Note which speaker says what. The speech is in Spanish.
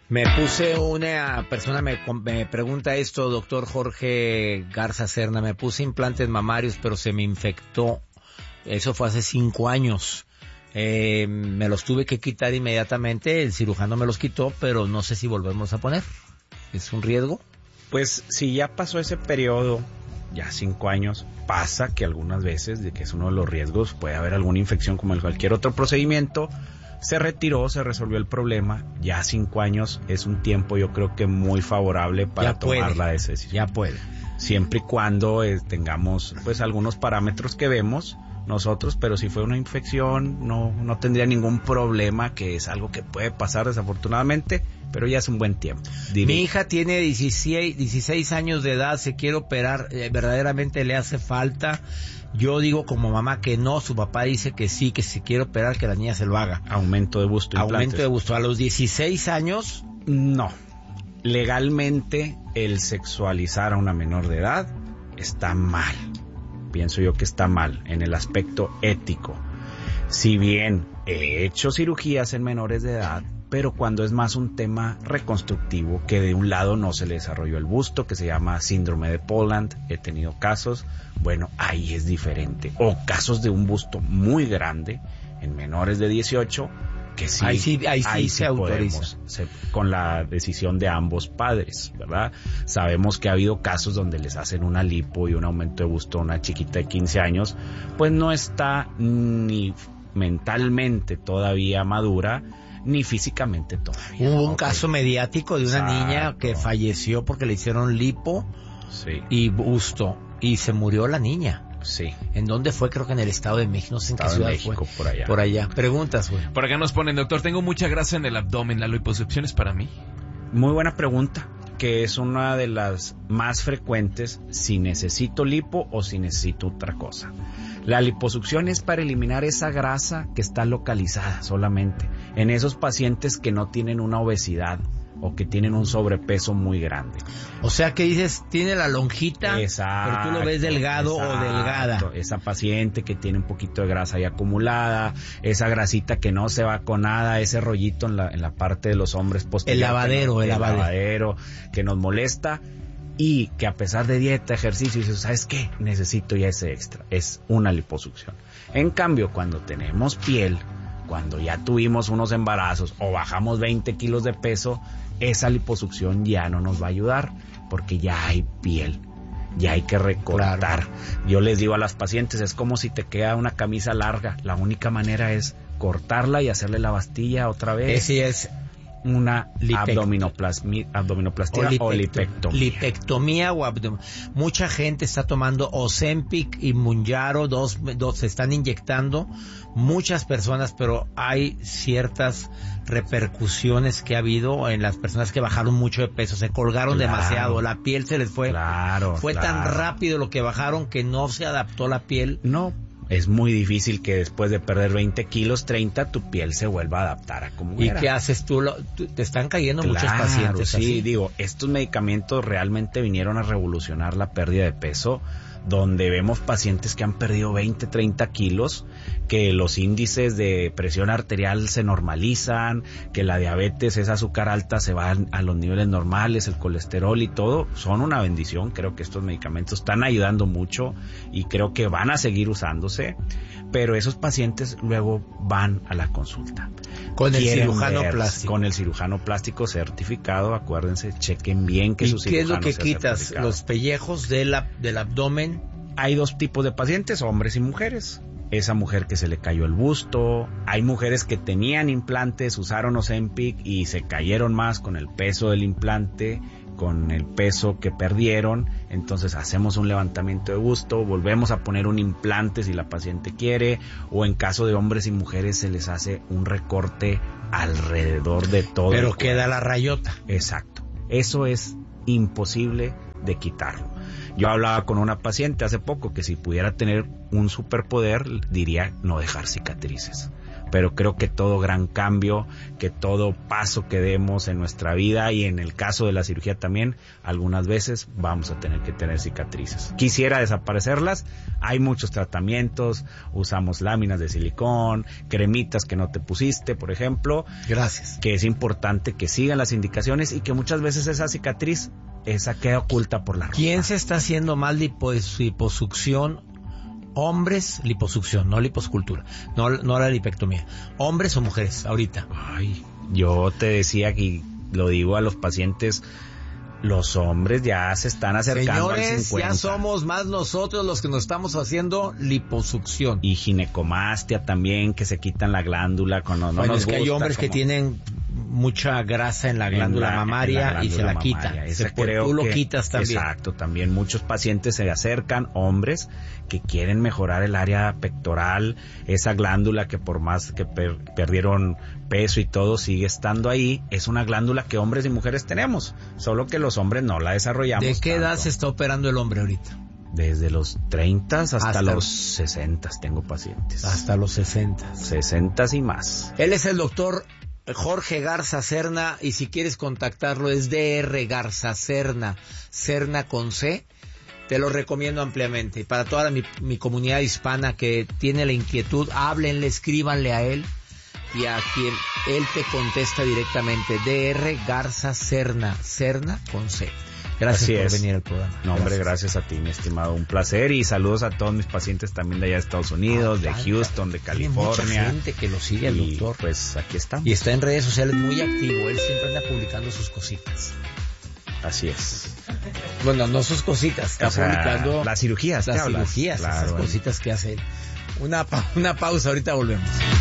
Speaker 1: Una persona me pregunta esto, doctor Jorge Garza Serna, me puse implantes mamarios, pero se me infectó. Eso fue hace 5 años. Me los tuve que quitar inmediatamente, el cirujano me los quitó, pero no sé si volvemos a poner. ¿Es un riesgo?
Speaker 2: Pues si ya pasó ese periodo, ya 5 años, pasa que algunas veces, de que es uno de los riesgos, puede haber alguna infección como en cualquier otro procedimiento. Se retiró, se resolvió el problema. Ya 5 años es un tiempo, yo creo que muy favorable para tomar la decisión.
Speaker 1: Ya puede.
Speaker 2: Siempre y cuando tengamos pues algunos parámetros que vemos nosotros, pero si fue una infección no tendría ningún problema, que es algo que puede pasar desafortunadamente, pero ya es un buen tiempo.
Speaker 1: Mi hija tiene 16 años de edad, se quiere operar, verdaderamente le hace falta. Yo digo como mamá que no, su papá dice que sí, que si quiere operar, que la niña se lo haga.
Speaker 2: Aumento de busto, implantes.
Speaker 1: Aumento de busto. ¿A los 16 años?
Speaker 2: No. Legalmente, el sexualizar a una menor de edad está mal. Pienso yo que está mal en el aspecto ético. Si bien he hecho cirugías en menores de edad, pero cuando es más un tema reconstructivo, que de un lado no se le desarrolló el busto, que se llama síndrome de Poland, he tenido casos, bueno, ahí es diferente. O casos de un busto muy grande en menores de 18, que sí, ahí se autoriza. Con la decisión de ambos padres, ¿verdad? Sabemos que ha habido casos donde les hacen una lipo y un aumento de busto a una chiquita de 15 años, pues no está ni mentalmente todavía madura, ni físicamente todavía.
Speaker 1: Hubo un caso mediático de una niña que falleció porque le hicieron lipo y busto, y se murió la niña.
Speaker 2: Sí.
Speaker 1: ¿En dónde fue? Creo que en el Estado de México, no sé en qué ciudad
Speaker 2: México,
Speaker 1: fue. Por allá. Preguntas, güey.
Speaker 3: Por acá nos ponen, doctor, tengo mucha grasa en el abdomen, ¿la liposucción es para mí?
Speaker 2: Muy buena pregunta, que es una de las más frecuentes, si necesito lipo o si necesito otra cosa. La liposucción es para eliminar esa grasa que está localizada solamente en esos pacientes que no tienen una obesidad o que tienen un sobrepeso muy grande.
Speaker 1: O sea que dices, tiene la lonjita,
Speaker 2: exacto,
Speaker 1: pero tú lo ves delgado o delgada.
Speaker 2: Esa paciente que tiene un poquito de grasa ahí acumulada, esa grasita que no se va con nada, ese rollito en la parte de los hombres posteriores. El lavadero que nos molesta, y que a pesar de dieta, ejercicio, ¿sabes qué? Necesito ya ese extra. Es una liposucción. En cambio, cuando tenemos piel, cuando ya tuvimos unos embarazos o bajamos 20 kilos de peso, esa liposucción ya no nos va a ayudar porque ya hay piel, ya hay que recortar. Claro. Yo les digo a las pacientes, es como si te queda una camisa larga, la única manera es cortarla y hacerle la bastilla otra vez.
Speaker 1: Ese es
Speaker 2: una abdominoplastia o lipectomía.
Speaker 1: Lipectomía o mucha gente está tomando Ozempic y Mounjaro, dos se están inyectando, muchas personas, pero hay ciertas repercusiones que ha habido en las personas que bajaron mucho de peso, se colgaron demasiado, la piel se les fue, tan rápido lo que bajaron que no se adaptó la piel.
Speaker 2: No. Es muy difícil que después de perder 20 kilos, 30, tu piel se vuelva a adaptar a como era.
Speaker 1: ¿Y qué haces tú? Te están cayendo muchos pacientes.
Speaker 2: Sí, así. Digo, estos medicamentos realmente vinieron a revolucionar la pérdida de peso, donde vemos pacientes que han perdido 20, 30 kilos, que los índices de presión arterial se normalizan, que la diabetes, esa azúcar alta, se va a los niveles normales, el colesterol y todo. Son una bendición. Creo que estos medicamentos están ayudando mucho y creo que van a seguir usándose, pero esos pacientes luego van a la consulta.
Speaker 1: Con el cirujano plástico.
Speaker 2: Con el cirujano plástico certificado, acuérdense, chequen bien que su cirujano sea certificado. ¿Y qué es lo que quitas?
Speaker 1: ¿Los pellejos del abdomen?
Speaker 2: Hay 2 tipos de pacientes, hombres y mujeres. Esa mujer que se le cayó el busto, hay mujeres que tenían implantes, usaron Ozempic y se cayeron más con el peso del implante, con el peso que perdieron, entonces hacemos un levantamiento de busto, volvemos a poner un implante si la paciente quiere, o en caso de hombres y mujeres se les hace un recorte alrededor de todo.
Speaker 1: Pero queda la rayota.
Speaker 2: Exacto, eso es imposible de quitarlo. Yo hablaba con una paciente hace poco que si pudiera tener un superpoder diría no dejar cicatrices, pero creo que todo gran cambio, que todo paso que demos en nuestra vida y en el caso de la cirugía también, algunas veces vamos a tener que tener cicatrices. Quisiera desaparecerlas, hay muchos tratamientos, usamos láminas de silicón, cremitas que no te pusiste, por ejemplo.
Speaker 1: Gracias.
Speaker 2: Que es importante que sigan las indicaciones y que muchas veces esa cicatriz, esa queda oculta por la ropa.
Speaker 1: ¿Quién se está haciendo más liposucción? Hombres, liposucción, no liposcultura, no la lipectomía. ¿Hombres o mujeres ahorita?
Speaker 2: Ay, yo te decía que lo digo a los pacientes, los hombres ya se están acercando al 50.
Speaker 1: Señores, ya somos más nosotros los que nos estamos haciendo liposucción.
Speaker 2: Y ginecomastia también, que se quitan la glándula. Bueno,
Speaker 1: es que hay hombres que tienen mucha grasa en la glándula mamaria y se la quitan. Tú lo quitas también.
Speaker 2: Exacto, también muchos pacientes se acercan, hombres que quieren mejorar el área pectoral, esa glándula que por más que perdieron peso y todo sigue estando ahí, es una glándula que hombres y mujeres tenemos, solo que los hombres no la desarrollamos.
Speaker 1: ¿De qué edad se está operando el hombre ahorita?
Speaker 2: Desde los 30 hasta los 60 tengo pacientes.
Speaker 1: Hasta los 60.
Speaker 2: 60 y más.
Speaker 1: Él es el doctor Jorge Garza Serna, y si quieres contactarlo es Dr. Garza Serna, Serna con C. Te lo recomiendo ampliamente. Y para toda mi comunidad hispana que tiene la inquietud, háblenle, escríbanle a él, y a quien él te contesta directamente. Dr. Garza Serna, Serna con C. Gracias por venir al programa.
Speaker 2: No, hombre, gracias a ti, mi estimado. Un placer, y saludos a todos mis pacientes también de allá de Estados Unidos, de Houston, de California.
Speaker 1: Hay mucha gente que lo sigue al doctor.
Speaker 2: Pues aquí estamos.
Speaker 1: Y está en redes sociales muy activo. Él siempre anda publicando sus cositas.
Speaker 2: Así es.
Speaker 1: Bueno, no sus cositas, está publicando
Speaker 2: las cirugías,
Speaker 1: claro, esas cositas que hace él. Una pausa, ahorita volvemos.